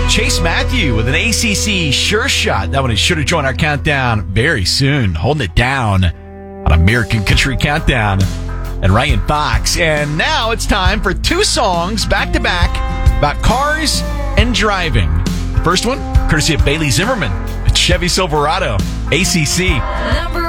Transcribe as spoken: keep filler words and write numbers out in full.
Chase Matthew with an A C C Sure Shot. That one is sure to join our countdown very soon. Holding it down on American Country Countdown. And Ryan Fox. And now it's time for two songs back-to-back about cars and driving. The first one, courtesy of Bailey Zimmerman with Chevy Silverado, A C C. Number